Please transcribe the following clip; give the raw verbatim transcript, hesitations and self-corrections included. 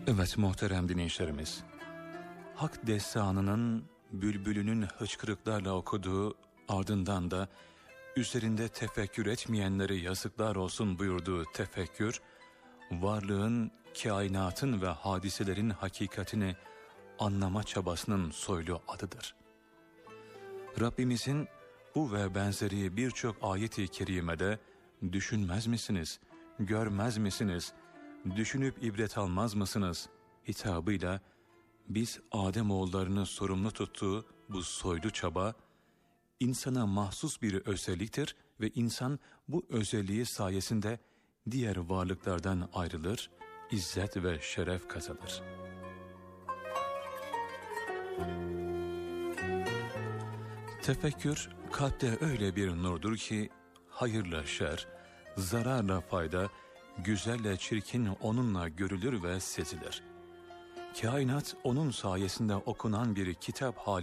Evet muhterem dinleyicilerimiz, Hak destanının bülbülünün hıçkırıklarla okuduğu, ardından da üzerinde tefekkür etmeyenleri yazıklar olsun buyurduğu tefekkür, varlığın, kainatın ve hadiselerin hakikatini anlama çabasının soylu adıdır. Rabbimizin bu ve benzeri birçok ayet-i kerimede düşünmez misiniz, görmez misiniz, düşünüp ibret almaz mısınız hitabıyla biz Ademoğullarını sorumlu tuttuğu bu soylu çaba, insana mahsus bir özelliktir ve insan bu özelliği sayesinde diğer varlıklardan ayrılır, izzet ve şeref kazanır. Tefekkür kalpte öyle bir nurdur ki hayırla şer, zararla fayda, güzelle çirkin onunla görülür ve sezilir. Kainat onun sayesinde okunan bir kitap hali